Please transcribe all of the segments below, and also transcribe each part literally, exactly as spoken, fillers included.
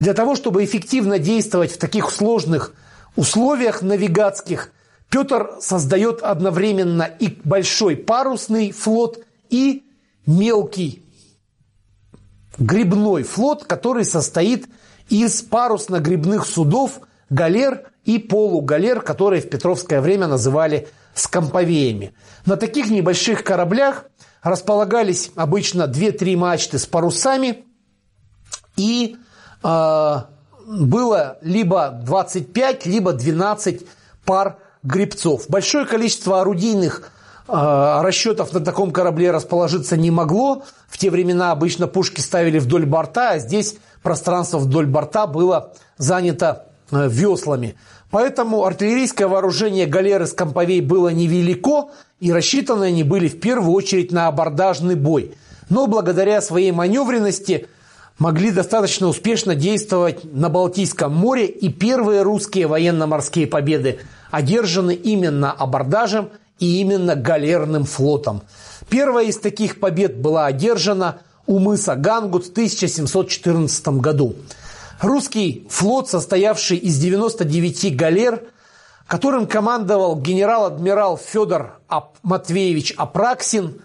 Для того, чтобы эффективно действовать в таких сложных условиях навигатских, Петр создает одновременно и большой парусный флот, и мелкий гребной флот, который состоит из парусно-гребных судов, галер и полугалер, которые в петровское время называли скамповеями. На таких небольших кораблях располагались обычно две-три мачты с парусами, и э, было либо двадцать пять, либо двенадцать пар гребцов. Большое количество орудийных э, расчетов на таком корабле расположиться не могло. В те времена обычно пушки ставили вдоль борта, а здесь пространство вдоль борта было занято э, веслами. Поэтому артиллерийское вооружение галер и скамповей было невелико, и рассчитаны они были в первую очередь на абордажный бой. Но благодаря своей маневренности могли достаточно успешно действовать на Балтийском море, и первые русские военно-морские победы одержаны именно абордажем и именно галерным флотом. Первая из таких побед была одержана у мыса Гангут в тысяча семьсот четырнадцатом году. Русский флот, состоявший из девяноста девяти галер, которым командовал генерал-адмирал Федор Матвеевич Апраксин,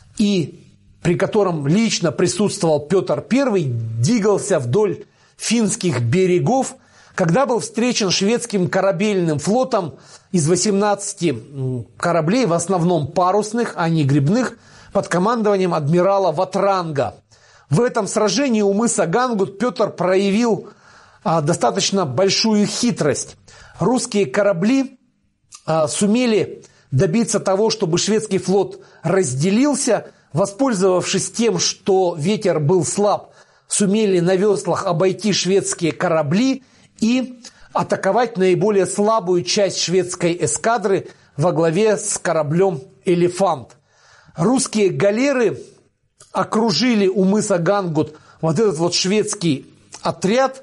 и при котором лично присутствовал Петр Первый, двигался вдоль финских берегов, когда был встречен шведским корабельным флотом из восемнадцати кораблей, в основном парусных, а не гребных, под командованием адмирала Ватранга. В этом сражении у мыса Гангут Петр проявил а, достаточно большую хитрость. Русские корабли а, сумели добиться того, чтобы шведский флот разделился, воспользовавшись тем, что ветер был слаб, сумели на веслах обойти шведские корабли и атаковать наиболее слабую часть шведской эскадры во главе с кораблем «Элефант». Русские галеры окружили у мыса Гангут вот этот вот шведский отряд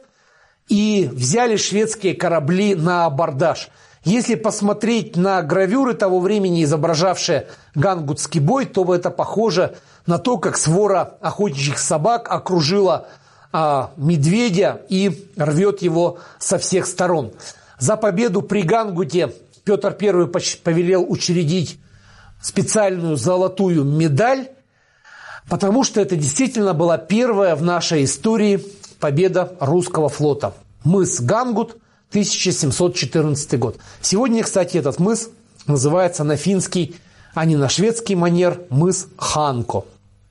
и взяли шведские корабли на абордаж. Если посмотреть на гравюры того времени, изображавшие гангутский бой, то это похоже на то, как свора охотничьих собак окружила а, медведя и рвет его со всех сторон. За победу при Гангуте Петр Первый повелел учредить специальную золотую медаль, потому что это действительно была первая в нашей истории победа русского флота. Мыс Гангут, тысяча семьсот четырнадцатый год. Сегодня, кстати, этот мыс называется на финский, а не на шведский манер, мыс Ханко.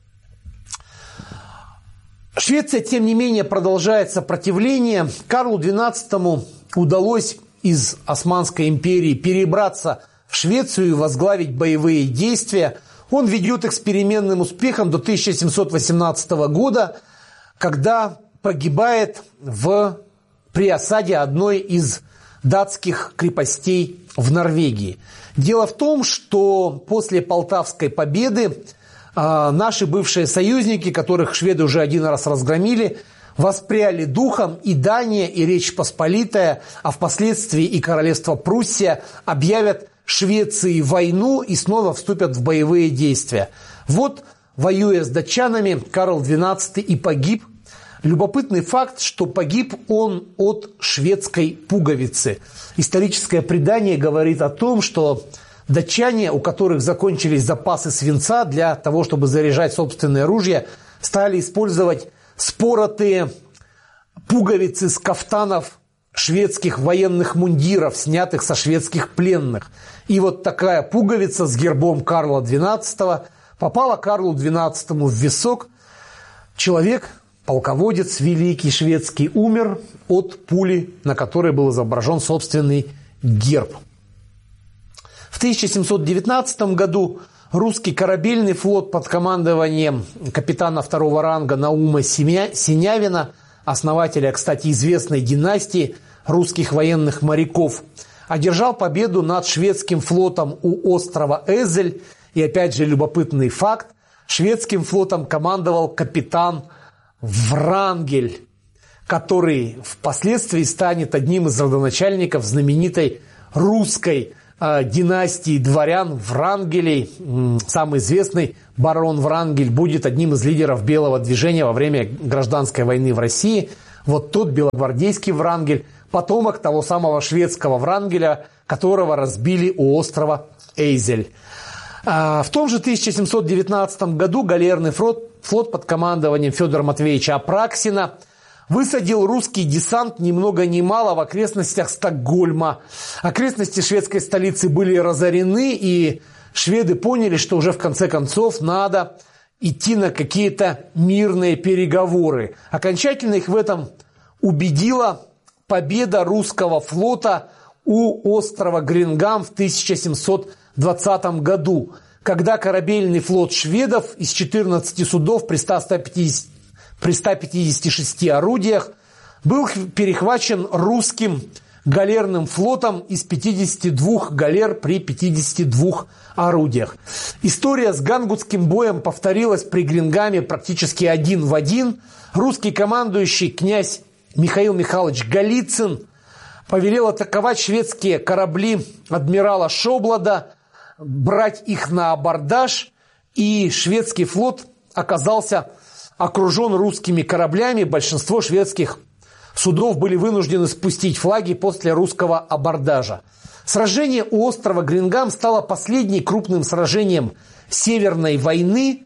Швеция, тем не менее, продолжает сопротивление. Карлу двенадцатому удалось из Османской империи перебраться в Швецию и возглавить боевые действия. Он ведет их с переменным успехом до тысяча семьсот восемнадцатого года, когда погибает в, при осаде одной из датских крепостей в Норвегии. Дело в том, что после Полтавской победы э, наши бывшие союзники, которых шведы уже один раз разгромили, воспряли духом, и Дания, и Речь Посполитая, а впоследствии и Королевство Пруссия объявят Швеции войну и снова вступят в боевые действия. Вот, воюя с датчанами, Карл двенадцатый и погиб. Любопытный факт, что погиб он от шведской пуговицы. Историческое предание говорит о том, что датчане, у которых закончились запасы свинца, для того, чтобы заряжать собственные ружья, стали использовать споротые пуговицы с кафтанов шведских военных мундиров, снятых со шведских пленных. И вот такая пуговица с гербом Карла двенадцатого попала Карлу двенадцатому в висок. Человек, полководец великий шведский, умер от пули, на которой был изображен собственный герб. В тысяча семьсот девятнадцатом году русский корабельный флот под командованием капитана второго ранга Наума Синявина, основателя, кстати, известной династии русских военных моряков, одержал победу над шведским флотом у острова Эзель. И опять же любопытный факт: шведским флотом командовал капитан Врангель, который впоследствии станет одним из родоначальников знаменитой русской э, династии дворян Врангелей. Самый известный барон Врангель будет одним из лидеров белого движения во время гражданской войны в России. Вот тот белогвардейский Врангель, потомок того самого шведского Врангеля, которого разбили у острова Эйзель. В том же тысяча семьсот девятнадцатом году галерный флот, флот под командованием Федора Матвеевича Апраксина высадил русский десант ни много ни мало в окрестностях Стокгольма. Окрестности шведской столицы были разорены, и шведы поняли, что уже в конце концов надо идти на какие-то мирные переговоры. Окончательно их в этом убедила победа русского флота у острова Грингам в тысяча семьсот двадцатом году, когда корабельный флот шведов из четырнадцати судов при ста пятидесяти шести орудиях был перехвачен русским галерным флотом из пятидесяти двух галер при пятидесяти двух орудиях. История с гангутским боем повторилась при Грингаме практически один в один. Русский командующий князь Михаил Михайлович Голицын повелел атаковать шведские корабли адмирала Шоблада, брать их на абордаж, и шведский флот оказался окружен русскими кораблями. Большинство шведских судов были вынуждены спустить флаги после русского абордажа. Сражение у острова Грингам стало последним крупным сражением Северной войны.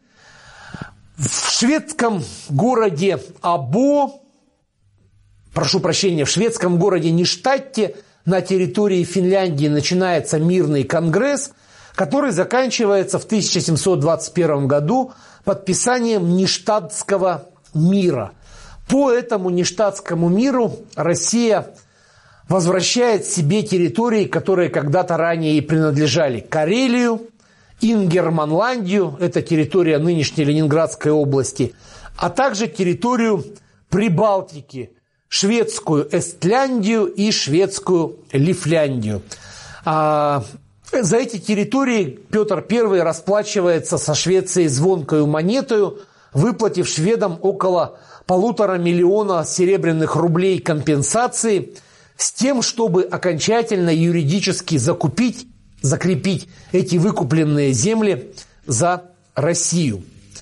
В шведском городе Або, прошу прощения, в шведском городе Ништадте на территории Финляндии начинается мирный конгресс, который заканчивается в тысяча семьсот двадцать первом году подписанием Ништадтского мира. По этому Ништадтскому миру Россия возвращает себе территории, которые когда-то ранее ей принадлежали. Карелию, Ингерманландию, это территория нынешней Ленинградской области, а также территорию Прибалтики, шведскую Эстляндию и шведскую Лифляндию. А за эти территории Петр Первый расплачивается со Швецией звонкою монетою, выплатив шведам около полутора миллиона серебряных рублей компенсации, с тем, чтобы окончательно юридически закупить, закрепить эти выкупленные земли за Россию.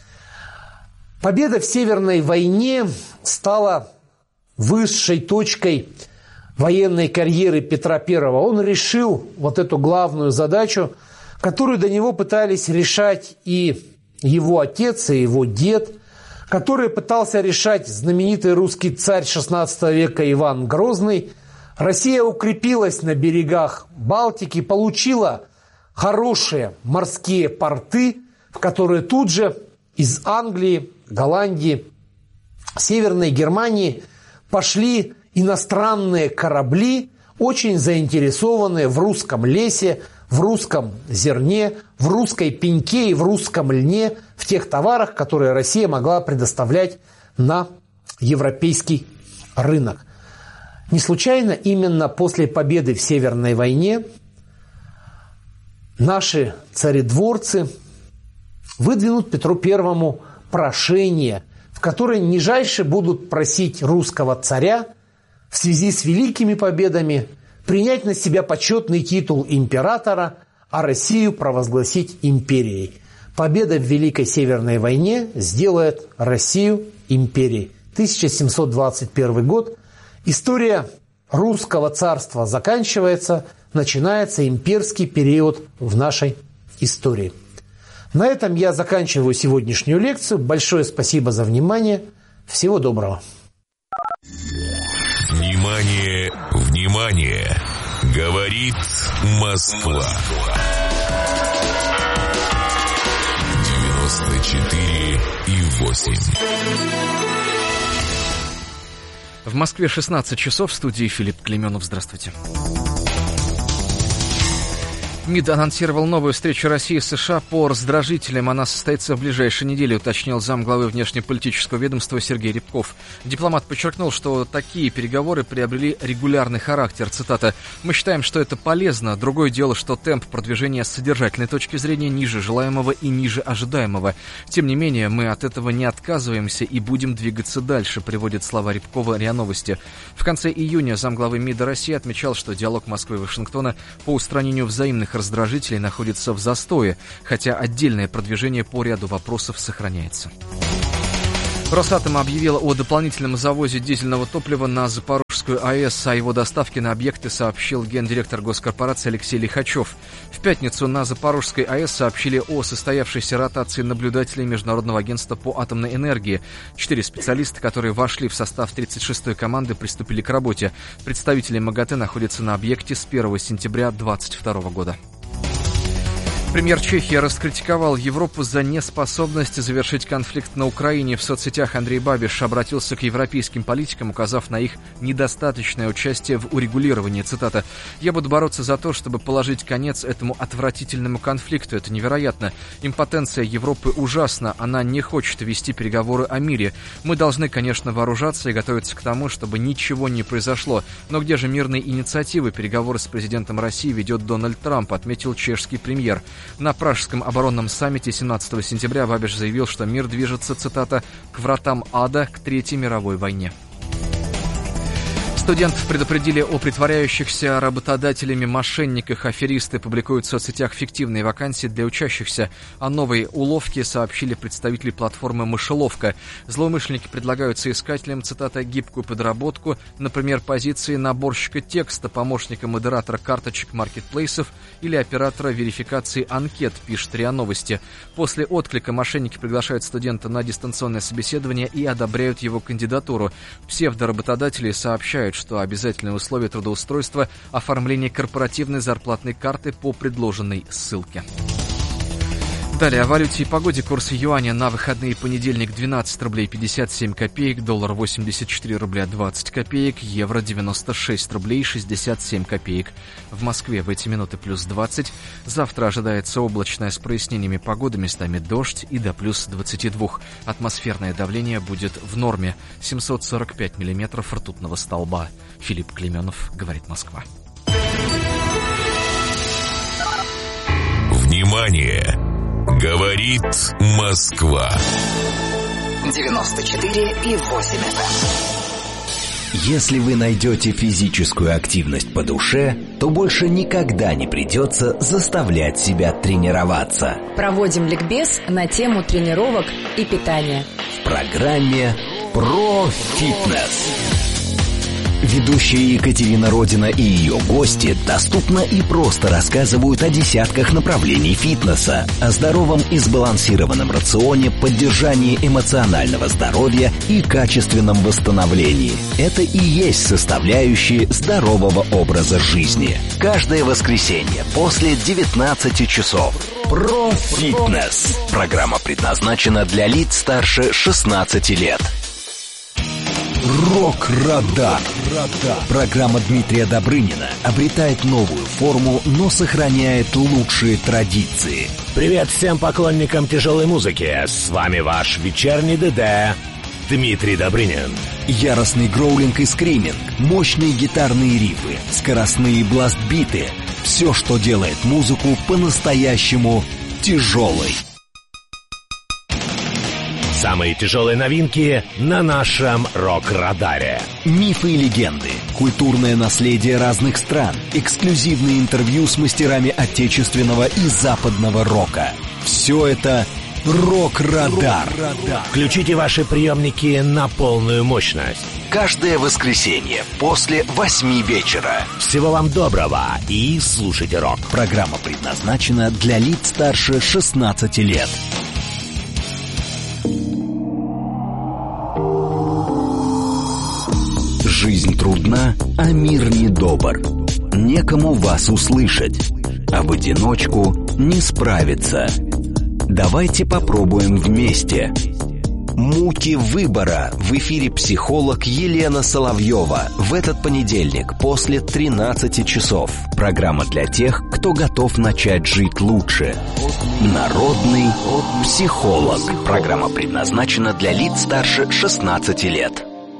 Победа в Северной войне стала высшей точкой военной карьеры Петра Первого. Он решил вот эту главную задачу, которую до него пытались решать и его отец, и его дед, который пытался решать знаменитый русский царь шестнадцатого века Иван Грозный. Россия укрепилась на берегах Балтики, получила хорошие морские порты, в которые тут же из Англии, Голландии, Северной Германии пошли иностранные корабли, очень заинтересованные в русском лесе, в русском зерне, в русской пеньке и в русском льне, в тех товарах, которые Россия могла предоставлять на европейский рынок. Не случайно именно после победы в Северной войне наши царедворцы выдвинут Петру Первому прошение, в которое нижайше будут просить русского царя в связи с великими победами принять на себя почетный титул императора, а Россию провозгласить империей. Победа в Великой Северной войне сделает Россию империей. тысяча семьсот двадцать первый год. История русского царства заканчивается, начинается имперский период в нашей истории. На этом я заканчиваю сегодняшнюю лекцию. Большое спасибо за внимание. Всего доброго. Внимание, внимание! Говорит Москва. девяносто четыре и восемь. В Москве шестнадцать часов, в студии Филипп Клейменов. Здравствуйте. МИД анонсировал новую встречу России и США по раздражителям. Она состоится в ближайшей неделе, уточнил замглавы внешнеполитического ведомства Сергей Рябков. Дипломат подчеркнул, что такие переговоры приобрели регулярный характер. Цитата: «Мы считаем, что это полезно. Другое дело, что темп продвижения с содержательной точки зрения ниже желаемого и ниже ожидаемого. Тем не менее, мы от этого не отказываемся и будем двигаться дальше», приводит слова Рябкова РИА Новости. В конце июня замглавы МИДа России отмечал, что диалог Москвы и Вашингтона по устранению взаимных раздражителей находится в застое, хотя отдельное продвижение по ряду вопросов сохраняется. Росатом объявил о дополнительном завозе дизельного топлива на Запорожскую АЭС. О его доставке на объекты сообщил гендиректор госкорпорации Алексей Лихачев. В пятницу на Запорожской АЭС сообщили о состоявшейся ротации наблюдателей Международного агентства по атомной энергии. Четыре специалиста, которые вошли в состав тридцать шестой команды, приступили к работе. Представители МАГАТЭ находятся на объекте с первого сентября две тысячи двадцать второго года. Премьер Чехии раскритиковал Европу за неспособность завершить конфликт на Украине. В соцсетях Андрей Бабиш обратился к европейским политикам, указав на их недостаточное участие в урегулировании. Цитата: «Я буду бороться за то, чтобы положить конец этому отвратительному конфликту. Это невероятно. Импотенция Европы ужасна. Она не хочет вести переговоры о мире. Мы должны, конечно, вооружаться и готовиться к тому, чтобы ничего не произошло. Но где же мирные инициативы? Переговоры с президентом России ведет Дональд Трамп», отметил чешский премьер. На Пражском оборонном саммите семнадцатого сентября Бабиш заявил, что мир движется, цитата, «к вратам ада, к Третьей мировой войне». Студентов предупредили о притворяющихся работодателями мошенниках. Аферисты публикуют в соцсетях фиктивные вакансии для учащихся. О новой уловке сообщили представители платформы «Мышеловка». Злоумышленники предлагают соискателям, цитата, «гибкую подработку», например, позиции наборщика текста, помощника модератора карточек маркетплейсов или оператора верификации анкет, пишет РИА Новости. После отклика мошенники приглашают студента на дистанционное собеседование и одобряют его кандидатуру. Псевдоработодатели сообщают, что обязательное условие трудоустройства – оформление корпоративной зарплатной карты по предложенной ссылке. Далее о валюте и погоде. Курс юаня на выходные: понедельник двенадцать рублей пятьдесят семь копеек, доллар восемьдесят четыре рубля двадцать копеек, евро девяносто шесть рублей шестьдесят семь копеек. В Москве в эти минуты плюс двадцать. Завтра ожидается облачная с прояснениями погоды, местами дождь и до плюс двадцати двух. Атмосферное давление будет в норме — семьсот сорок пять миллиметров ртутного столба. Филипп Клеменов, говорит Москва. Внимание! Говорит Москва. девяносто четыре и восемь эф эм. Если вы найдете физическую активность по душе, то больше никогда не придется заставлять себя тренироваться. Проводим ликбез на тему тренировок и питания. В программе «Про фитнес». Ведущая Екатерина Родина и ее гости доступно и просто рассказывают о десятках направлений фитнеса, о здоровом и сбалансированном рационе, поддержании эмоционального здоровья и качественном восстановлении. Это и есть составляющие здорового образа жизни. Каждое воскресенье после девятнадцати часов. Про фитнес. Программа предназначена для лиц старше шестнадцати лет. Рок-радар. Программа Дмитрия Добрынина обретает новую форму, но сохраняет лучшие традиции. Привет всем поклонникам тяжелой музыки. С вами ваш вечерний ДД Дмитрий Добрынин. Яростный гроулинг и скриминг, мощные гитарные рифы, скоростные бласт-биты. Все, что делает музыку по-настоящему тяжелой. Самые тяжелые новинки на нашем рок-радаре. Мифы и легенды, культурное наследие разных стран, эксклюзивные интервью с мастерами отечественного и западного рока. Все это рок-радар. Включите ваши приемники на полную мощность. Каждое воскресенье после восьми вечера. Всего вам доброго и слушайте рок. Программа предназначена для лиц старше шестнадцати лет. Жизнь трудна, а мир недобр. Некому вас услышать, а в одиночку не справиться. Давайте попробуем вместе. Муки выбора. В эфире психолог Елена Соловьева. В этот понедельник после тринадцати часов. Программа для тех, кто готов начать жить лучше. Народный психолог. Программа предназначена для лиц старше шестнадцати лет.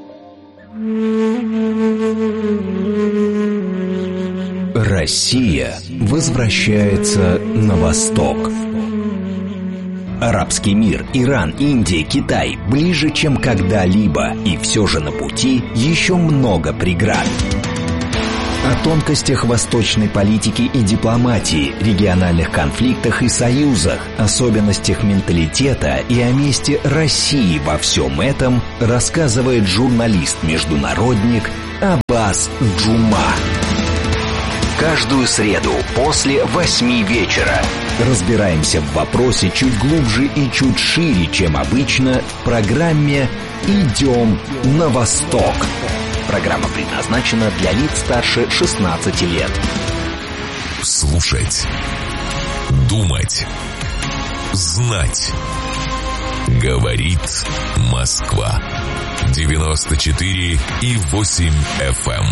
Россия возвращается на восток. Арабский мир, Иран, Индия, Китай ближе, чем когда-либо. И все же на пути еще много преград. О тонкостях восточной политики и дипломатии, региональных конфликтах и союзах, особенностях менталитета и о месте России во всем этом рассказывает журналист-международник Аббас Джума. Каждую среду после восьми вечера разбираемся в вопросе чуть глубже и чуть шире, чем обычно, в программе «Идем на восток». Программа предназначена для лиц старше шестнадцати лет. Слушать, думать, знать. Говорит Москва. девяносто четыре и восемь эф эм.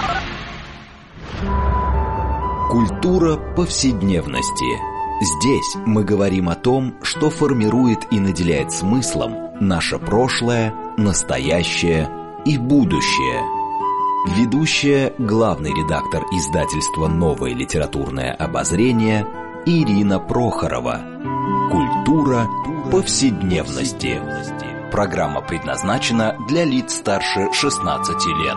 Культура повседневности. Здесь мы говорим о том, что формирует и наделяет смыслом наше прошлое, настоящее и будущее. Ведущая, главный редактор издательства «Новое литературное обозрение» Ирина Прохорова. Культура повседневности. Программа предназначена для лиц старше шестнадцати лет.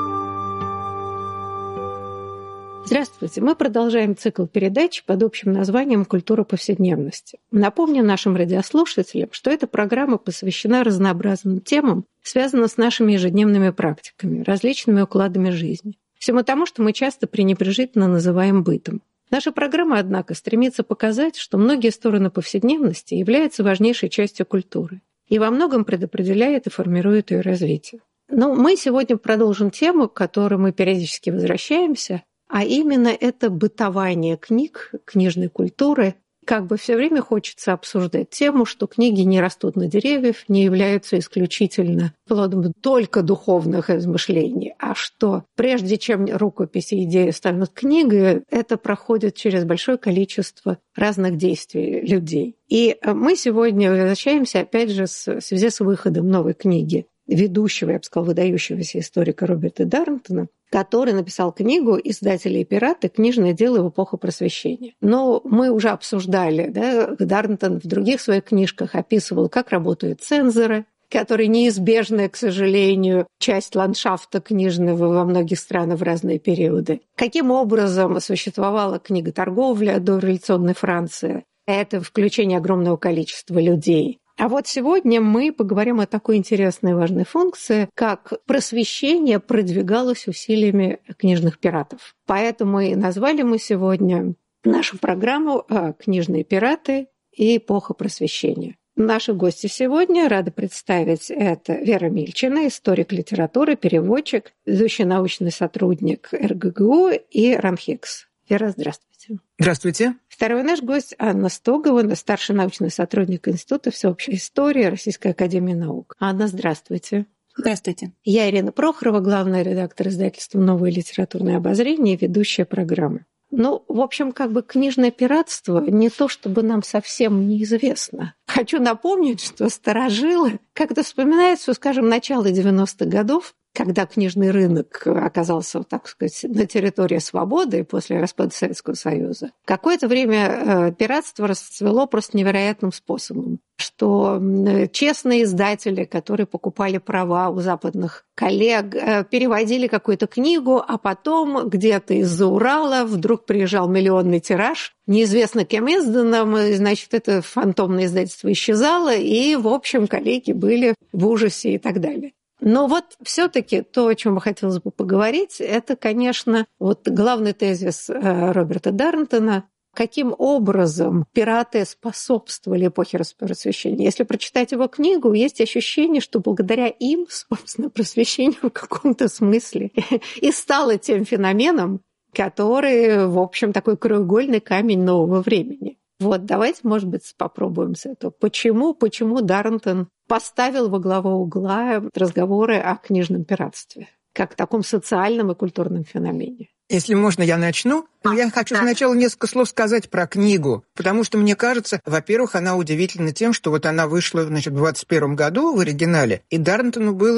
Здравствуйте. Мы продолжаем цикл передач под общим названием «Культура повседневности». Напомню нашим радиослушателям, что эта программа посвящена разнообразным темам, связанным с нашими ежедневными практиками, различными укладами жизни. Всему тому, что мы часто пренебрежительно называем бытом. Наша программа, однако, стремится показать, что многие стороны повседневности являются важнейшей частью культуры и во многом предопределяет и формирует ее развитие. Но мы сегодня продолжим тему, к которой мы периодически возвращаемся, а именно это бытование книг, книжной культуры. Как бы все время хочется обсуждать тему, что книги не растут на деревьях, не являются исключительно плодом только духовных размышлений, а что прежде чем рукописи и идеи станут книгой, это проходит через большое количество разных действий людей. И мы сегодня возвращаемся опять же в связи с выходом новой книги ведущего, я бы сказала, выдающегося историка Роберта Дарнтона, который написал книгу «Издатели и пираты. Книжное дело в эпоху Просвещения». Но мы уже обсуждали, да, Дарнтон в других своих книжках описывал, как работают цензоры, которые неизбежная, к сожалению, часть ландшафта книжного во многих странах в разные периоды. Каким образом существовала книготорговля до революционной Франции? Это включение огромного количества людей. А вот сегодня мы поговорим о такой интересной и важной функции, как просвещение продвигалось усилиями книжных пиратов. Поэтому и назвали мы сегодня нашу программу «Книжные пираты и эпоха просвещения». Наши гости сегодня рады представить это Вера Мильчина, историк литературы, переводчик, ведущий научный сотрудник эр гэ гэ у и РАНХИКС. Вера, здравствуйте. Здравствуйте. Второй наш гость Анна Стогова, старший научный сотрудник Института всеобщей истории Российской академии наук. Анна, здравствуйте. Здравствуйте. Я Ирина Прохорова, главный редактор издательства «Новое литературное обозрение» и ведущая программы. Ну, в общем, как бы книжное пиратство не то, чтобы нам совсем неизвестно. Хочу напомнить, что старожилы, как-то вспоминается, скажем, начало девяностых годов, когда книжный рынок оказался, так сказать, на территории свободы после распада Советского Союза, какое-то время пиратство расцвело просто невероятным способом, что честные издатели, которые покупали права у западных коллег, переводили какую-то книгу, а потом где-то из-за Урала вдруг приезжал миллионный тираж, неизвестно кем изданным, и, значит, это фантомное издательство исчезало, и, в общем, коллеги были в ужасе и так далее. Но вот все-таки то, о чем хотелось бы поговорить, это, конечно, вот главный тезис Роберта Дарнтона, каким образом пираты способствовали эпохе просвещения. Если прочитать его книгу, есть ощущение, что благодаря им, собственно, просвещение в каком-то смысле и стало тем феноменом, который, в общем, такой краеугольный камень нового времени. Вот давайте, может быть, попробуем с этого. Почему, почему Дарнтон поставил во главу угла разговоры о книжном пиратстве, как таком социальном и культурном феномене? Если можно, я начну. Но я хочу сначала несколько слов сказать про книгу, потому что, мне кажется, во-первых, она удивительна тем, что вот она вышла, значит, в двадцать первом году в оригинале, и Дарнтону было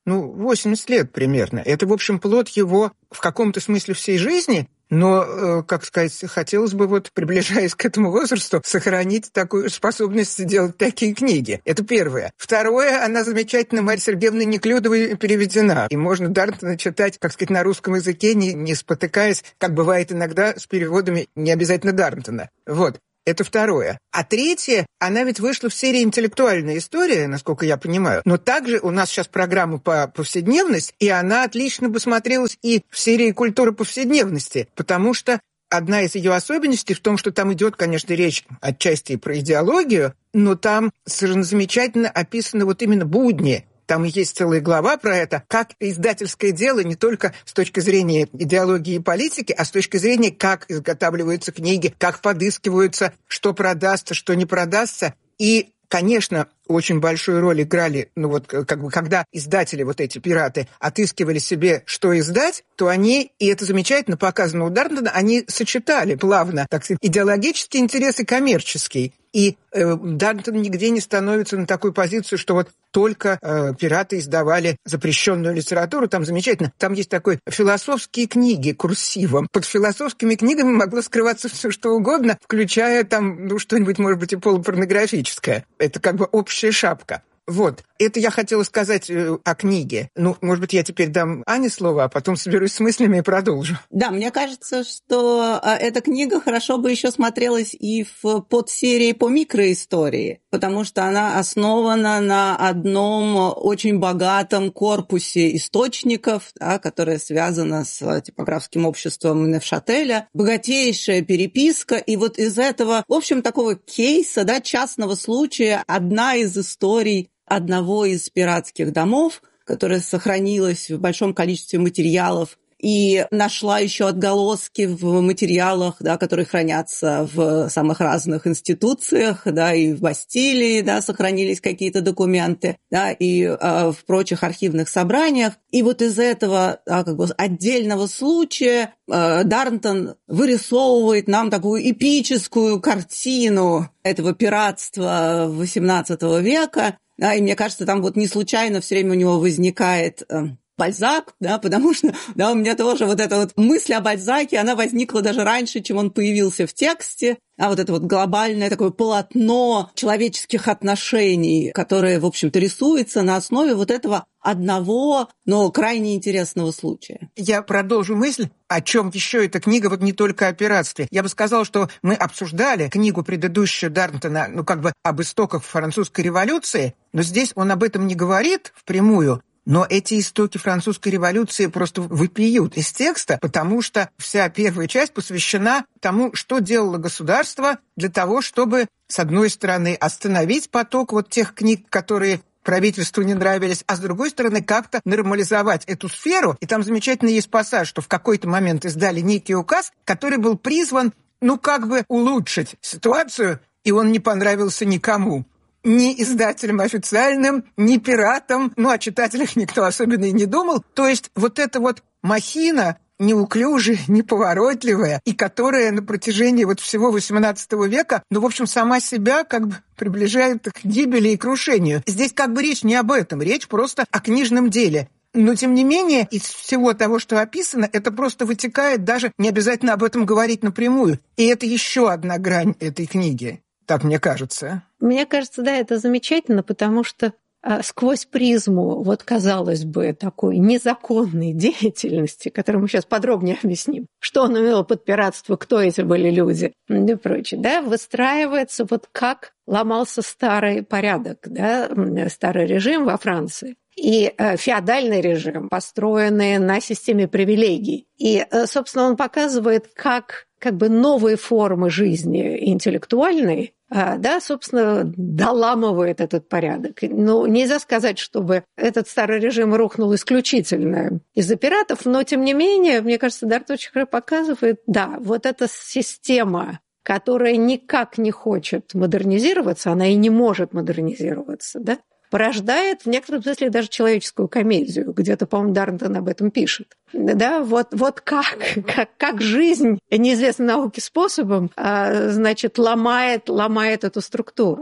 ну, восемьдесят лет примерно. Это, в общем, плод его в каком-то смысле всей жизни, но, как сказать, хотелось бы, вот, приближаясь к этому возрасту, сохранить такую способность делать такие книги. Это первое. Второе, она замечательно Марьей Сергеевной Неклюдовой переведена. И можно Дартона читать, как сказать, на русском языке, не, не спотыкаясь, как бывает иногда с переводами не обязательно Дартона. Вот. Это второе. А третье, она ведь вышла в серии «Интеллектуальная история», насколько я понимаю. Но также у нас сейчас программа по повседневность, и она отлично бы смотрелась и в серии «Культура повседневности», потому что одна из ее особенностей в том, что там идет, конечно, речь отчасти и про идеологию, но там совершенно замечательно описаны вот именно будни. Там есть целая глава про это, как издательское дело не только с точки зрения идеологии и политики, а с точки зрения, как изготавливаются книги, как подыскиваются, что продастся, что не продастся. И, конечно, очень большую роль играли, ну вот, как бы, когда издатели, вот эти пираты, отыскивали себе, что издать, то они, и это замечательно показано у Дартона, они сочетали плавно, так сказать, идеологический интерес и коммерческий. И э, Дартон нигде не становится на такую позицию, что вот только э, пираты издавали запрещенную литературу. Там замечательно. Там есть такой философские книги курсивом. Под философскими книгами могло скрываться все что угодно, включая там, ну, что-нибудь, может быть, и полупорнографическое. Это как бы общая шапка. Вот. Это я хотела сказать э, о книге. Ну, может быть, я теперь дам Ане слово, а потом соберусь с мыслями и продолжу. Да, мне кажется, что э, эта книга хорошо бы еще смотрелась и в подсерии по микроистории, потому что она основана на одном очень богатом корпусе источников, да, которое связано с типографским обществом Невшателя. Богатейшая переписка, и вот из этого, в общем, такого кейса, да, частного случая, одна из историй одного из пиратских домов, которая сохранилась в большом количестве материалов и нашла еще отголоски в материалах, да, которые хранятся в самых разных институциях, да, и в Бастилии, да, сохранились какие-то документы, да, и э, в прочих архивных собраниях. И вот из этого, да, как бы отдельного случая э, Дарнтон вырисовывает нам такую эпическую картину этого пиратства восемнадцатого века. Да, и мне кажется, там вот не случайно все время у него возникает э, Бальзак, да, потому что, да, у меня тоже вот эта вот мысль о Бальзаке, она возникла даже раньше, чем он появился в тексте. А вот это вот глобальное такое полотно человеческих отношений, которое, в общем-то, рисуется на основе вот этого одного, но крайне интересного случая. Я продолжу мысль, о чем еще эта книга, вот не только о пиратстве. Я бы сказала, что мы обсуждали книгу предыдущую Дарнтона, ну, как бы об истоках французской революции, но здесь он об этом не говорит впрямую. Но эти истоки французской революции просто выпьют из текста, потому что вся первая часть посвящена тому, что делало государство для того, чтобы, с одной стороны, остановить поток вот тех книг, которые правительству не нравились, а с другой стороны, как-то нормализовать эту сферу. И там замечательно есть пассаж, что в какой-то момент издали некий указ, который был призван, ну, как бы улучшить ситуацию, и он не понравился никому. Ни издателям официальным, ни пиратам, ну, о читателях никто особенно и не думал. То есть вот эта вот махина неуклюжая, неповоротливая, и которая на протяжении вот всего восемнадцатого века, ну, в общем, сама себя как бы приближает к гибели и крушению. Здесь как бы речь не об этом, речь просто о книжном деле. Но, тем не менее, из всего того, что описано, это просто вытекает, даже не обязательно об этом говорить напрямую. И это еще одна грань этой книги. Так мне кажется. Мне кажется, да, это замечательно, потому что а, сквозь призму, вот, казалось бы, такой незаконной деятельности, которую мы сейчас подробнее объясним, что он имел под пиратство, кто эти были люди и прочее, да, выстраивается вот как ломался старый порядок, да, старый режим во Франции. И э, феодальный режим, построенный на системе привилегий. И, э, собственно, он показывает, как, как бы новые формы жизни интеллектуальной, э, да, собственно, доламывает этот порядок. Ну, нельзя сказать, чтобы этот старый режим рухнул исключительно из-за пиратов, но, тем не менее, мне кажется, Дартон очень хорошо показывает, да, вот эта система, которая никак не хочет модернизироваться, она и не может модернизироваться, да, порождает в некотором смысле даже человеческую комедию. Где-то, по-моему, Дарнтон об этом пишет. Да, вот, вот как, как, как жизнь неизвестной науке способом, значит, ломает, ломает эту структуру.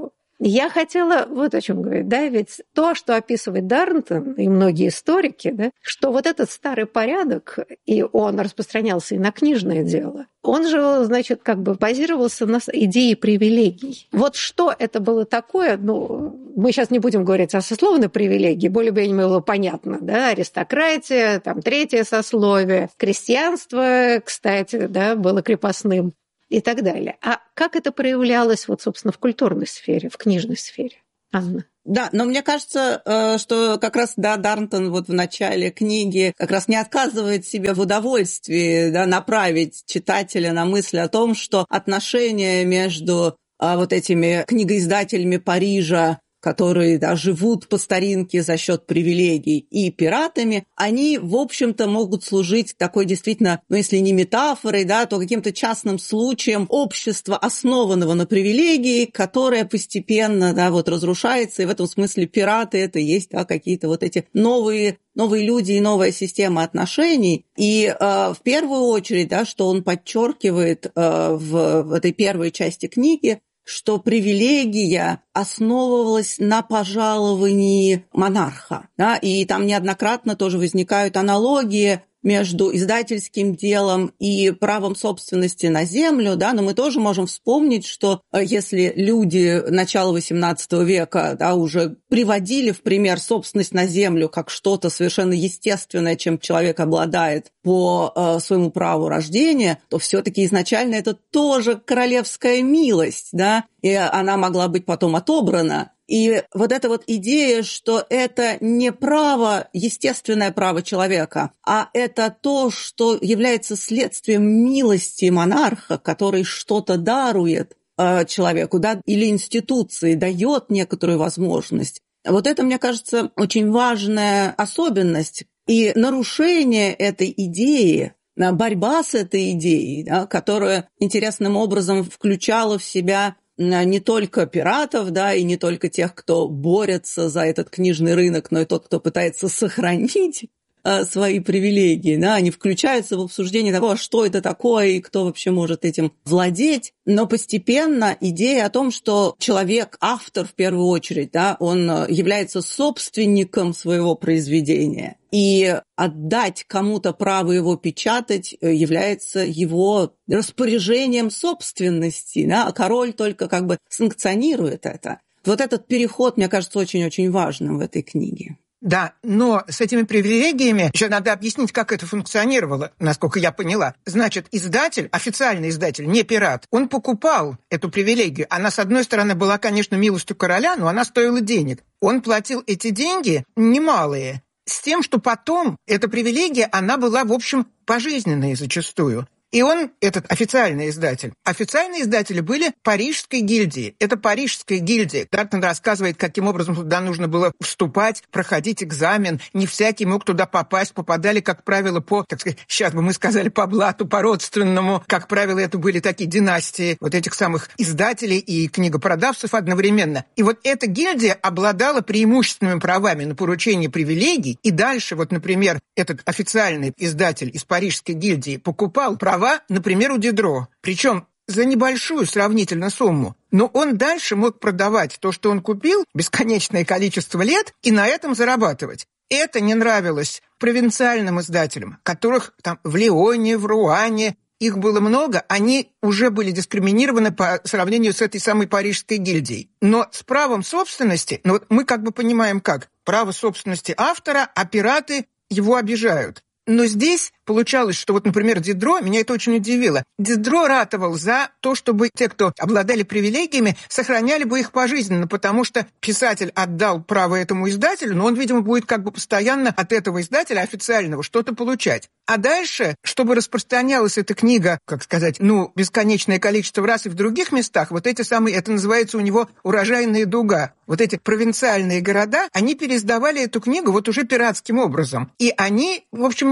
Я хотела вот о чем говорить, да, ведь то, что описывает Дарнтон и многие историки, да, что вот этот старый порядок, и он распространялся и на книжное дело, он же, значит, как бы базировался на идее привилегий. Вот что это было такое, ну, мы сейчас не будем говорить о сословной привилегии, более-менее было понятно, да, аристократия, там, третье сословие, крестьянство, кстати, да, было крепостным. И так далее. А как это проявлялось, вот, собственно, в культурной сфере, в книжной сфере, Анна? Да, но мне кажется, что как раз, да, Дарнтон вот в начале книги как раз не отказывает себе в удовольствии, да, направить читателя на мысль о том, что отношения между вот этими книгоиздателями Парижа, которые, да, живут по старинке за счет привилегий, и пиратами, они, в общем-то, могут служить такой действительно, ну, если не метафорой, да, то каким-то частным случаем общества, основанного на привилегии, которое постепенно, да, вот разрушается, и в этом смысле пираты — это есть, да, какие-то вот эти новые новые люди и новая система отношений. И э, в первую очередь, да, что он подчеркивает э, в, в этой первой части книги, что привилегия основывалась на пожаловании монарха. Да? И там неоднократно тоже возникают аналогии между издательским делом и правом собственности на землю, да, но мы тоже можем вспомнить, что если люди начала восемнадцатого века, да, уже приводили в пример собственность на землю как что-то совершенно естественное, чем человек обладает по э, своему праву рождения, то все-таки изначально это тоже королевская милость, да, и она могла быть потом отобрана. И вот эта вот идея, что это не право, естественное право человека, а это то, что является следствием милости монарха, который что-то дарует э, человеку, да, или институции, дает некоторую возможность. Вот это, мне кажется, очень важная особенность. И нарушение этой идеи, борьба с этой идеей, да, которая интересным образом включала в себя не только пиратов, да, и не только тех, кто борется за этот книжный рынок, но и тот, кто пытается сохранить а, свои привилегии, да, они включаются в обсуждение того, а что это такое и кто вообще может этим владеть. Но постепенно идея о том, что человек, автор в первую очередь, да, он является собственником своего произведения, и отдать кому-то право его печатать является его распоряжением собственности, да, а король только как бы санкционирует это. Вот этот переход, мне кажется, очень-очень важным в этой книге. Да, но с этими привилегиями еще надо объяснить, как это функционировало, насколько я поняла. Значит, издатель, официальный издатель, не пират, он покупал эту привилегию. Она, с одной стороны, была, конечно, милостью короля, но она стоила денег. Он платил эти деньги немалые, с тем, что потом эта привилегия, она была, в общем, пожизненной зачастую. И он, этот официальный издатель, официальные издатели были Парижской гильдии. Это Парижская гильдия. Дарнтон рассказывает, каким образом туда нужно было вступать, проходить экзамен. Не всякий мог туда попасть. Попадали, как правило, по, так сказать, сейчас бы мы сказали, по блату, по-родственному. Как правило, это были такие династии вот этих самых издателей и книгопродавцев одновременно. И вот эта гильдия обладала преимущественными правами на поручение привилегий. И дальше, вот, например, этот официальный издатель из Парижской гильдии покупал права, например, у Дидро, причем за небольшую сравнительно сумму. Но он дальше мог продавать то, что он купил, бесконечное количество лет, и на этом зарабатывать. Это не нравилось провинциальным издателям, которых там в Лионе, в Руане, их было много, они уже были дискриминированы по сравнению с этой самой Парижской гильдией. Но с правом собственности, ну вот мы как бы понимаем как, право собственности автора, а пираты его обижают. Но здесь получалось, что вот, например, Дидро, меня это очень удивило. Дидро ратовал за то, чтобы те, кто обладали привилегиями, сохраняли бы их пожизненно, потому что писатель отдал право этому издателю, но он, видимо, будет как бы постоянно от этого издателя официального что-то получать. А дальше, чтобы распространялась эта книга, как сказать, ну, бесконечное количество раз и в других местах, вот эти самые, это называется у него урожайная дуга. Вот эти провинциальные города, они переиздавали эту книгу вот уже пиратским образом. И они, в общем,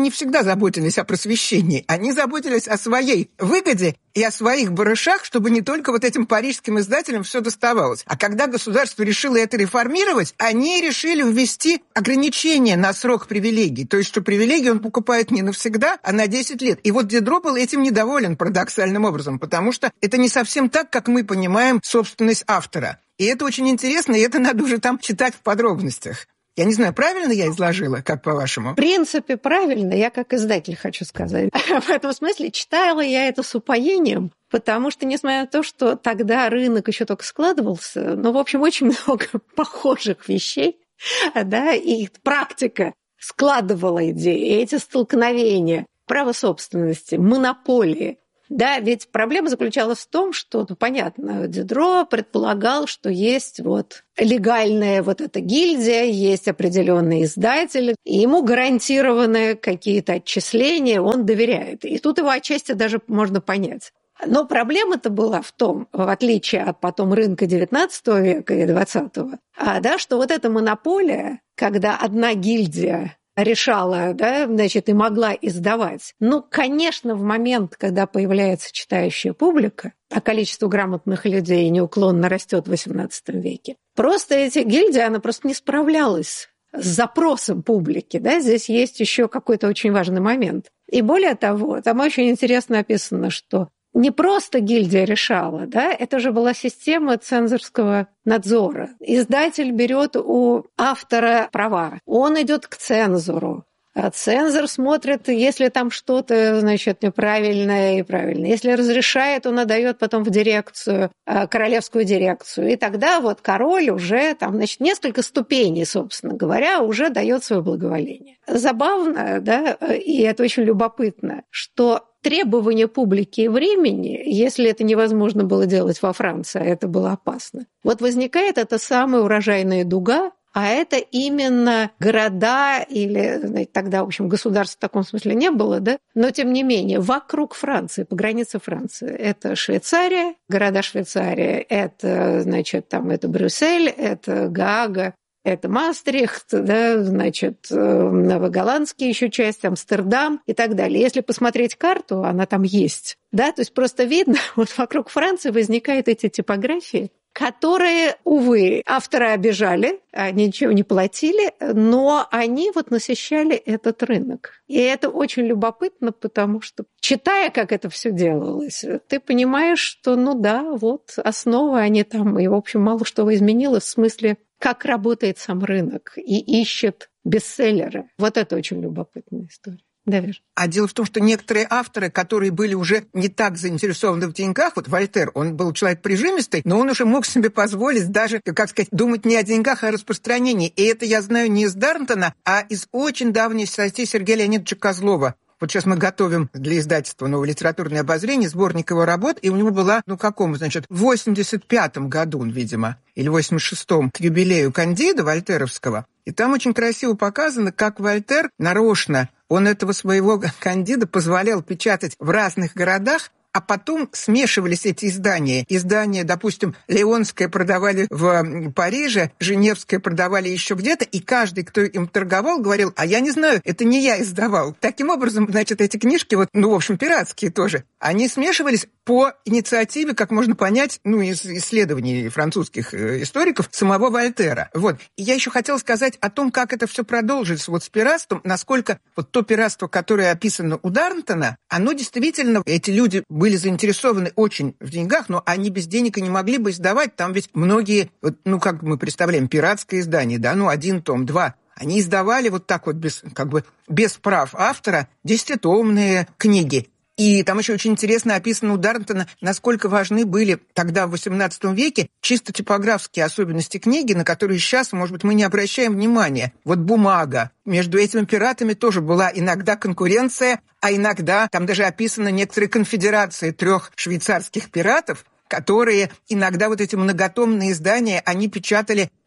не всегда заботились о просвещении. Они заботились о своей выгоде и о своих барышах, чтобы не только вот этим парижским издателям все доставалось. А когда государство решило это реформировать, они решили ввести ограничения на срок привилегий. То есть, что привилегии он покупает не навсегда, а на десять лет. И вот Дидро был этим недоволен парадоксальным образом, потому что это не совсем так, как мы понимаем собственность автора. И это очень интересно, и это надо уже там читать в подробностях. Я не знаю, правильно я изложила, как по-вашему? В принципе, правильно. Я как издатель хочу сказать. В этом смысле читала я это с упоением, потому что, несмотря на то, что тогда рынок еще только складывался, но, в общем, очень много похожих вещей, да, и практика складывала идеи, эти столкновения, право собственности, монополии. Да, ведь проблема заключалась в том, что, ну, понятно, Дидро предполагал, что есть вот легальная вот эта гильдия, есть определенные издатели, и ему гарантированы какие-то отчисления, он доверяет. И тут его отчасти даже можно понять. Но проблема-то была в том, в отличие от потом рынка девятнадцатого века и двадцатого, да, что вот эта монополия, когда одна гильдия решала, да, значит, и могла издавать. Ну, конечно, в момент, когда появляется читающая публика, а количество грамотных людей неуклонно растет в восемнадцатом веке, просто эти гильдии, она просто не справлялась с запросом публики. Да? Здесь есть еще какой-то очень важный момент. И более того, там очень интересно описано, что не просто гильдия решала, да, это же была система цензорского надзора. Издатель берет у автора права, он идет к цензору. А цензор смотрит, если там что-то, значит, неправильное и правильное. Если разрешает, он отдает потом в дирекцию, королевскую дирекцию. И тогда вот король уже, там, значит, несколько ступеней, собственно говоря, уже дает свое благоволение. Забавно, да, и это очень любопытно, что требования публики и времени, если это невозможно было делать во Франции, а это было опасно, вот возникает эта самая урожайная дуга, а это именно города или, знаете, тогда, в общем, государств в таком смысле не было, да, но тем не менее вокруг Франции, по границе Франции, это Швейцария, города Швейцарии, это, значит, там, это Брюссель, это Гаага, это Маастрихт, да, значит, Новоголландский еще часть, Амстердам и так далее. Если посмотреть карту, она там есть, да, то есть просто видно, вот вокруг Франции возникают эти типографии, которые, увы, авторы обижали, они ничего не платили, но они вот насыщали этот рынок. И это очень любопытно, потому что, читая, как это все делалось, ты понимаешь, что, ну да, вот основы они там, и, в общем, мало что изменилось в смысле, как работает сам рынок и ищет бестселлеры. Вот это очень любопытная история. Да, Вер. А дело в том, что некоторые авторы, которые были уже не так заинтересованы в деньгах, вот Вольтер, он был человек прижимистый, но он уже мог себе позволить даже, как сказать, думать не о деньгах, а о распространении. И это я знаю не из Дарнтона, а из очень давней статьи Сергея Леонидовича Козлова. Вот сейчас мы готовим для издательства «Новое литературное обозрение» сборник его работ, и у него была, ну, какому, значит, в восемьдесят пятом году, видимо, или в восемьдесят шестом, к юбилею Кандида вольтеровского. И там очень красиво показано, как Вольтер нарочно, он этого своего Кандида позволял печатать в разных городах, а потом смешивались эти издания. Издания, допустим, Леонское продавали в Париже, Женевское продавали еще где-то, и каждый, кто им торговал, говорил, а я не знаю, это не я издавал. Таким образом, значит, эти книжки, вот, ну, в общем, пиратские тоже, они смешивались по инициативе, как можно понять, ну, из исследований французских историков, самого Вольтера. Вот. И я еще хотела сказать о том, как это все продолжилось вот с пиратством, насколько вот то пиратство, которое описано у Дарнтона, оно действительно, эти люди были заинтересованы очень в деньгах, но они без денег и не могли бы издавать. Там ведь многие, ну, как мы представляем, пиратское издание, да, ну, один том, два. Они издавали вот так вот, без, как бы, без прав автора, десятитомные книги. И там еще очень интересно описано у Дарнтона, насколько важны были тогда, в восемнадцатом веке, чисто типографские особенности книги, на которые сейчас, может быть, мы не обращаем внимания. Вот бумага. Между этими пиратами тоже была иногда конкуренция, а иногда там даже описаны некоторые конфедерации трех швейцарских пиратов, которые иногда вот эти многотомные издания, они печатали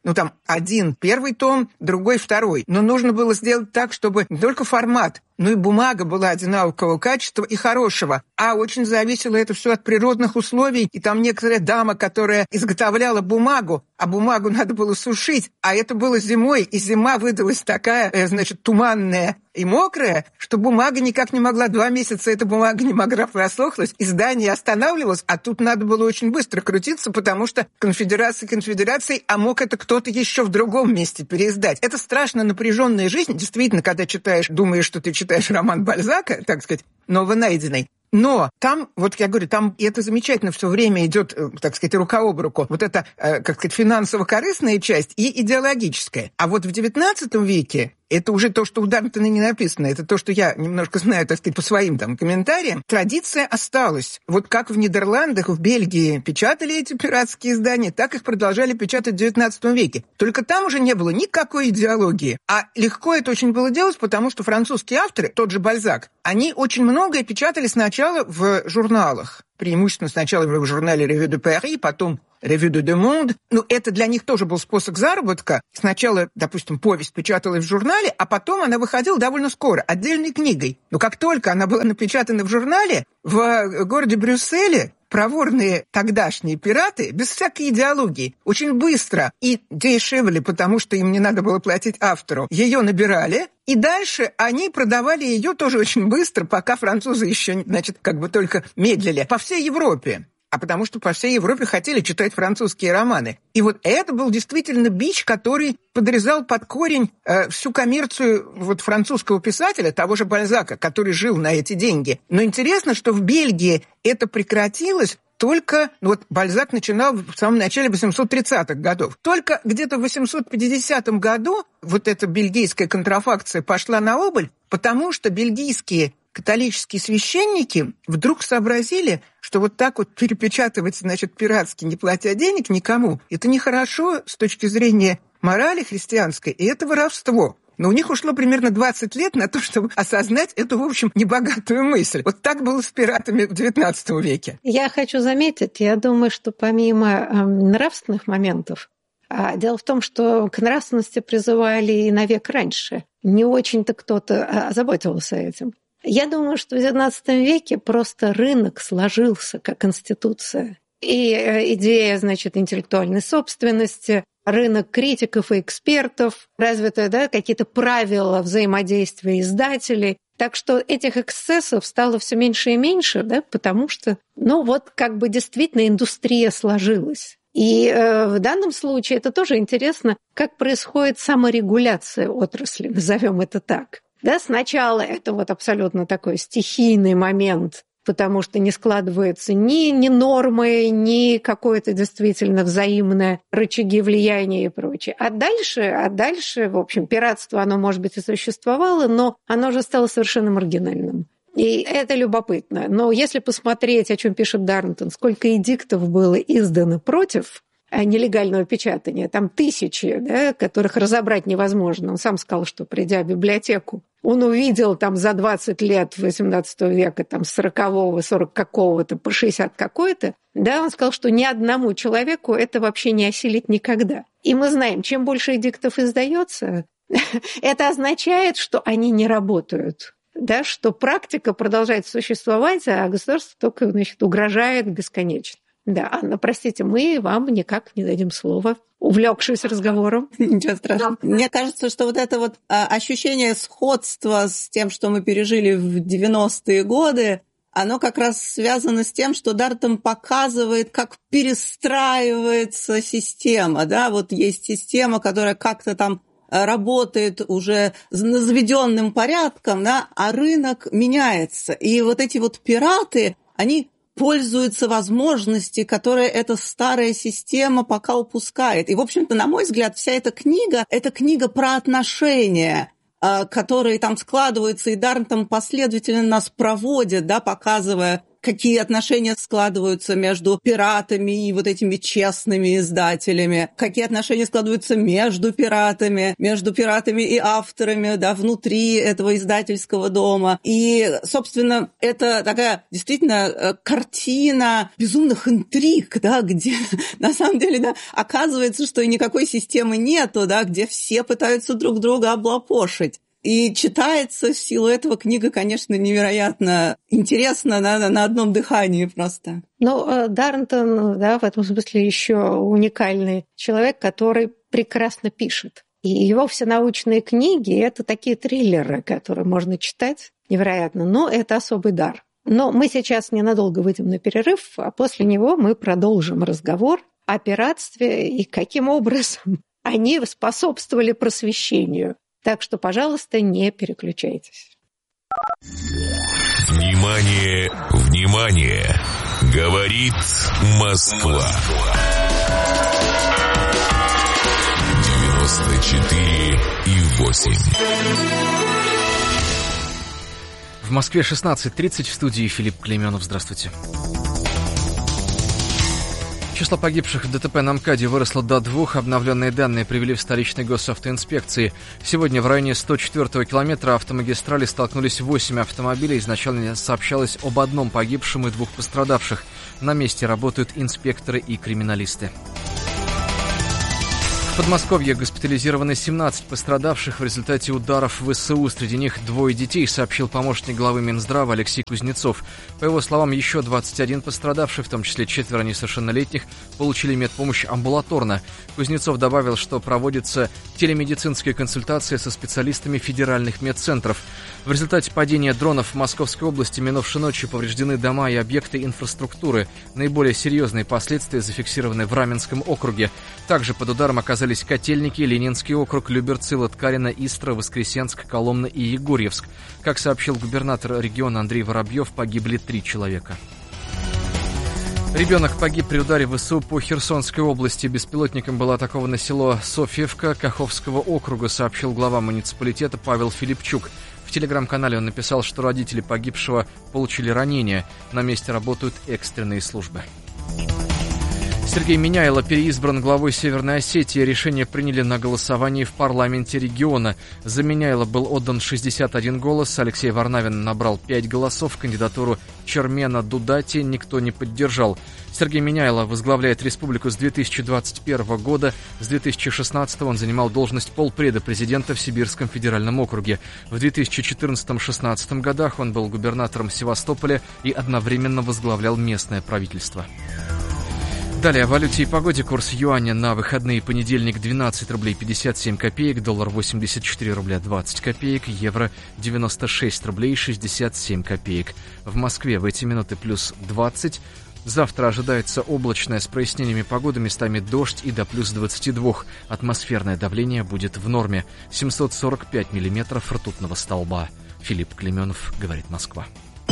Ну, там один первый том, другой второй. Но нужно было сделать так, чтобы не только формат, но и бумага была одинакового качества и хорошего. А очень зависело это все от природных условий. И там некоторая дама, которая изготовляла бумагу, а бумагу надо было сушить. А это было зимой, и зима выдалась такая, значит, туманная и мокрая, что бумага никак не могла, два месяца эта бумага не могла просохнуть, издание останавливалось, а тут надо было очень быстро крутиться, потому что конфедерация конфедерацией, а мог это кто-то еще в другом месте переиздать. Это страшно напряженная жизнь, действительно, когда читаешь, думаешь, что ты читаешь роман Бальзака, так сказать, новонайденный. Но там, вот я говорю, там и это замечательно все время идет, так сказать, рука об руку. Вот это, как сказать, финансово-корыстная часть и идеологическая. А вот в девятнадцатом веке это уже то, что у Дарнтона не написано, это то, что я немножко знаю, так сказать, по своим там комментариям. Традиция осталась. Вот как в Нидерландах, в Бельгии печатали эти пиратские издания, так их продолжали печатать в девятнадцатом веке. Только там уже не было никакой идеологии. А легко это очень было делать, потому что французские авторы, тот же Бальзак, они очень многое печатали сначала в журналах. Преимущественно сначала в журнале «Revue de Paris», потом «Revue de deux Mondes». Ну, это для них тоже был способ заработка. Сначала, допустим, повесть печаталась в журнале, а потом она выходила довольно скоро, отдельной книгой. Но как только она была напечатана в журнале, в городе Брюсселе проворные тогдашние пираты, без всякой идеологии, очень быстро и дешевле, потому что им не надо было платить автору, ее набирали, и дальше они продавали ее тоже очень быстро, пока французы еще, значит, как бы только медлили, по всей Европе. А потому что по всей Европе хотели читать французские романы. И вот это был действительно бич, который подрезал под корень э, всю коммерцию вот французского писателя, того же Бальзака, который жил на эти деньги. Но интересно, что в Бельгии это прекратилось только, ну вот Бальзак начинал в самом начале восемьсот тридцатых годов. Только где-то в восемьсот пятидесятом году вот эта бельгийская контрафакция пошла на убыль, потому что бельгийские католические священники вдруг сообразили, что вот так вот перепечатывать, значит, пиратски, не платя денег никому, это нехорошо с точки зрения морали христианской, и это воровство. Но у них ушло примерно двадцать лет на то, чтобы осознать эту, в общем, небогатую мысль. Вот так было с пиратами в девятнадцатом веке. Я хочу заметить, я думаю, что помимо э, нравственных моментов, а дело в том, что к нравственности призывали и на век раньше. Не очень-то кто-то озаботился этим. Я думаю, что в девятнадцатом веке просто рынок сложился как институция. И идея, значит, интеллектуальной собственности, рынок критиков и экспертов, развитые, да, какие-то правила взаимодействия издателей. Так что этих эксцессов стало все меньше и меньше, да, потому что, ну вот, как бы действительно индустрия сложилась. И э, в данном случае это тоже интересно, как происходит саморегуляция отрасли, назовем это так. Да, сначала это вот абсолютно такой стихийный момент, потому что не складываются ни, ни нормы, ни какое-то действительно взаимное рычаги влияния и прочее. А дальше, а дальше, в общем, пиратство, оно, может быть, и существовало, но оно уже стало совершенно маргинальным. И это любопытно. Но если посмотреть, о чем пишет Дарнтон, сколько эдиктов было издано против нелегального печатания, там тысячи, да, которых разобрать невозможно. Он сам сказал, что, придя в библиотеку, он увидел там за двадцать лет восемнадцатого века, там с сорокового, сорок какого-то по шестьдесят какой-то, да, он сказал, что ни одному человеку это вообще не осилить никогда. И мы знаем, чем больше эдиктов издается, это означает, что они не работают. Да, что практика продолжает существовать, а государство только, значит, угрожает бесконечно. Да, Анна, простите, мы вам никак не дадим слова, увлекшись разговором. Ничего страшного. Мне кажется, что вот это вот ощущение сходства с тем, что мы пережили в девяностые годы, оно как раз связано с тем, что Дарнтон показывает, как перестраивается система. Да? Вот есть система, которая как-то там работает уже заведенным порядком, да, а рынок меняется. И вот эти вот пираты, они пользуются возможностью, которые эта старая система пока упускает. И, в общем-то, на мой взгляд, вся эта книга – это книга про отношения, которые там складываются, и Дарнтон последовательно нас проводит, да, показывая, какие отношения складываются между пиратами и вот этими честными издателями, какие отношения складываются между пиратами, между пиратами и авторами, да, внутри этого издательского дома. И, собственно, это такая действительно картина безумных интриг, да, где на самом деле, да, оказывается, что и никакой системы нету, да, где все пытаются друг друга облапошить. И читается в силу этого книга, конечно, невероятно интересно, на, на одном дыхании просто. Ну, Дарнтон, да, в этом смысле еще уникальный человек, который прекрасно пишет. И его все научные книги – это такие триллеры, которые можно читать невероятно, но это особый дар. Но мы сейчас ненадолго выйдем на перерыв, а после него мы продолжим разговор о пиратстве и каким образом они способствовали просвещению. Так что, пожалуйста, не переключайтесь. Внимание, внимание! Говорит Москва. девяносто четыре и восемь. В Москве шестнадцать тридцать, в студии Филипп Клейменов. Здравствуйте. Число погибших в ДТП на МКАДе выросло до двух. Обновленные данные привели в столичной госавтоинспекции. Сегодня в районе сто четвёртого километра автомагистрали столкнулись восемь автомобилей. Изначально сообщалось об одном погибшем и двух пострадавших. На месте работают инспекторы и криминалисты. В Подмосковье госпитализированы семнадцать пострадавших в результате ударов ВСУ. Среди них двое детей, сообщил помощник главы Минздрава Алексей Кузнецов. По его словам, еще двадцать один пострадавших, в том числе четверо несовершеннолетних, получили медпомощь амбулаторно. Кузнецов добавил, что проводится телемедицинские консультации со специалистами федеральных медцентров. В результате падения дронов в Московской области минувшей ночью повреждены дома и объекты инфраструктуры. Наиболее серьезные последствия зафиксированы в Раменском округе. Также под ударом оказались Котельники, Ленинский округ, Люберцы, Латкарино, Истра, Воскресенск, Коломна и Егорьевск. Как сообщил губернатор региона Андрей Воробьев, погибли три человека. Ребенок погиб при ударе ВСУ по Херсонской области. Беспилотником было атаковано село Софьевка Каховского округа, сообщил глава муниципалитета Павел Филипчук. В телеграм-канале он написал, что родители погибшего получили ранения. На месте работают экстренные службы. Сергей Миняйло переизбран главой Северной Осетии. Решение приняли на голосовании в парламенте региона. За Миняйло был отдан шестьдесят один голос. Алексей Варнавин набрал пять голосов. Кандидатуру Чермена Дудати никто не поддержал. Сергей Миняйло возглавляет республику с две тысячи двадцать первого года. С две тысячи шестнадцатого он занимал должность полпреда президента в Сибирском федеральном округе. В две тысячи четырнадцатом-шестнадцатом годах он был губернатором Севастополя и одновременно возглавлял местное правительство. Далее о валюте и погоде. Курс юаня на выходные: понедельник двенадцать рублей пятьдесят семь копеек, доллар восемьдесят четыре рубля двадцать копеек, евро девяносто шесть рублей шестьдесят семь копеек. В Москве в эти минуты плюс двадцать. Завтра ожидается облачное с прояснениями погоды, местами дождь и до плюс двадцати двух. Атмосферное давление будет в норме. семьсот сорок пять миллиметров ртутного столба. Филипп Клейменов, говорит Москва.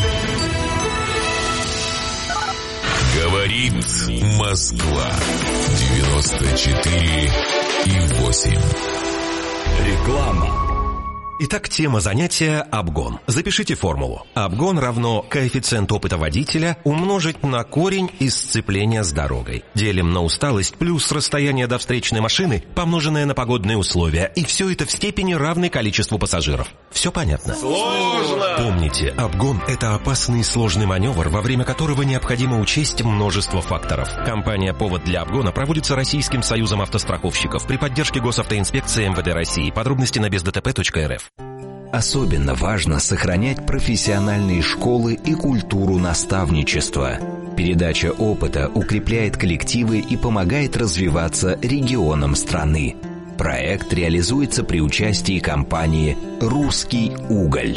Говорит Москва. девяносто четыре и восемь. Реклама. Итак, тема занятия – обгон. Запишите формулу. Обгон равно коэффициент опыта водителя умножить на корень из сцепления с дорогой. Делим на усталость плюс расстояние до встречной машины, помноженное на погодные условия. И все это в степени равной количеству пассажиров. Все понятно? Сложно! Помните, обгон – это опасный и сложный маневр, во время которого необходимо учесть множество факторов. Компания «Повод для обгона» проводится Российским союзом автостраховщиков при поддержке Госавтоинспекции эм вэ дэ России. Подробности на без дэ тэ пэ точка эр эф. Особенно важно сохранять профессиональные школы и культуру наставничества. Передача опыта укрепляет коллективы и помогает развиваться регионам страны. Проект реализуется при участии компании «Русский уголь».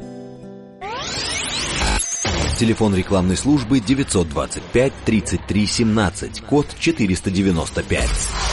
Телефон рекламной службы девятьсот двадцать пять тридцать три семнадцать, код четыреста девяносто пять.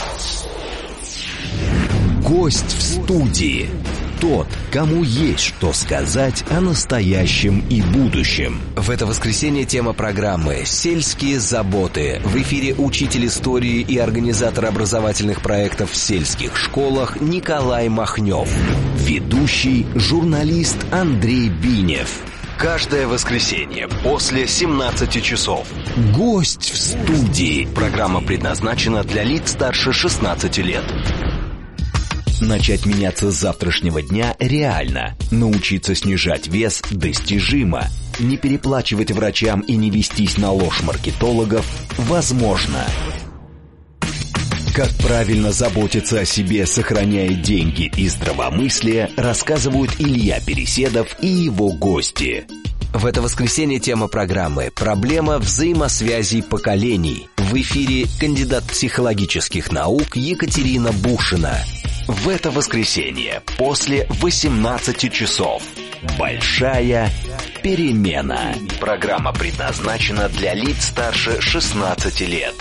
Гость в студии. Тот, кому есть что сказать о настоящем и будущем. В это воскресенье тема программы «Сельские заботы». В эфире учитель истории и организатор образовательных проектов в сельских школах Николай Махнев. Ведущий журналист Андрей Бинев. Каждое воскресенье после семнадцати часов. Гость в студии. Программа предназначена для лиц старше шестнадцати лет. Начать меняться с завтрашнего дня реально. Научиться снижать вес достижимо. Не переплачивать врачам и не вестись на ложь маркетологов возможно. Как правильно заботиться о себе, сохраняя деньги и здравомыслие, рассказывают Илья Переседов и его гости. В это воскресенье тема программы «Проблема взаимосвязей поколений». В эфире кандидат психологических наук Екатерина Бушина. В это воскресенье после восемнадцати часов. Большая перемена. Программа предназначена для лиц старше шестнадцати лет.